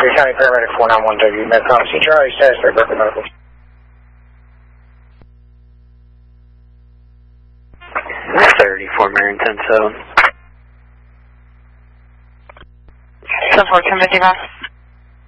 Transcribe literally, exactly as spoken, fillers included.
Erie County Paramedic four nine one W, Medcom, C Charlie, status for Berkeley Medical. thirty-four Marion ten seven. seven four ten fifty-five.